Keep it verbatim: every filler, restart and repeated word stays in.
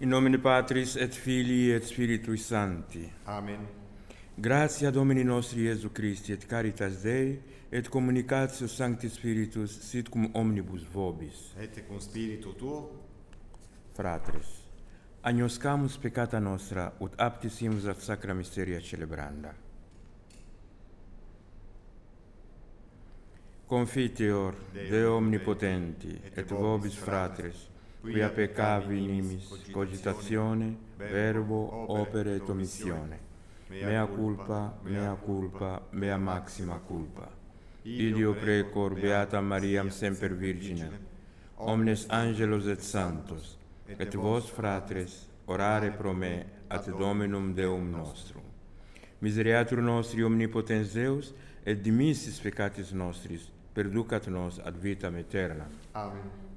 In nomine Patris et Filii et Spiritui Sancti. Amen. Gratia Domini nostri Iesu Christi et caritas Dei et communicatio Sancti Spiritus sit cum omnibus vobis. Et cum spiritu tuo, Fratres, agnoscamus peccata nostra ut aptis imus ad sacra mysteria celebranda. Confiteor Deo omnipotenti et vobis fratres, quia peccavi inimis, cogitatione, verbo, opere et omissione. Mea culpa, mea culpa, mea maxima culpa. Ideo precor beata Mariam semper Virginem, omnes angelos et sanctos, et vos fratres, orare pro me ad Dominum Deum nostrum. Misereatur nostri omnipotens Deus, et dimissis peccatis nostris, perducat nos ad vitam aeterna. Amen.